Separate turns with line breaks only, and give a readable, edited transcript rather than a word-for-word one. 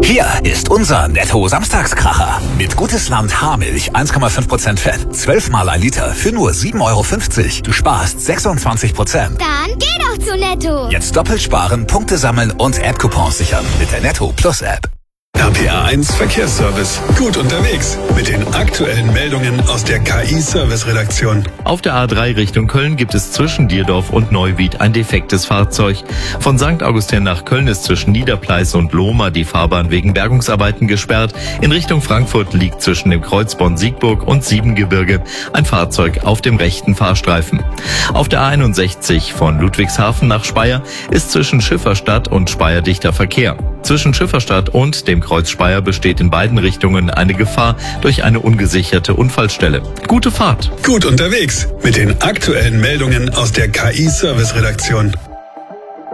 Hier ist unser Netto-Samstagskracher. Mit Gutes Land Haarmilch 1,5% Fett. 12 mal ein Liter für nur 7,50 €. Du sparst 26%.
Dann geh doch zu Netto.
Jetzt doppelt sparen, Punkte sammeln und App-Coupons sichern mit der Netto Plus App.
RPA1 Verkehrsservice. Gut unterwegs mit den aktuellen Meldungen aus der KI-Service-Redaktion.
Auf der A3 Richtung Köln gibt es zwischen Dierdorf und Neuwied ein defektes Fahrzeug. Von St. Augustin nach Köln ist zwischen Niederpleis und Lohmar die Fahrbahn wegen Bergungsarbeiten gesperrt. In Richtung Frankfurt liegt zwischen dem Kreuz Bonn-Siegburg und Siebengebirge ein Fahrzeug auf dem rechten Fahrstreifen. Auf der A61 von Ludwigshafen nach Speyer ist zwischen Schifferstadt und Speyer dichter Verkehr. Zwischen Schifferstadt und dem Kreuz Speyer besteht in beiden Richtungen eine Gefahr durch eine ungesicherte Unfallstelle. Gute Fahrt!
Gut unterwegs mit den aktuellen Meldungen aus der KI-Service-Redaktion.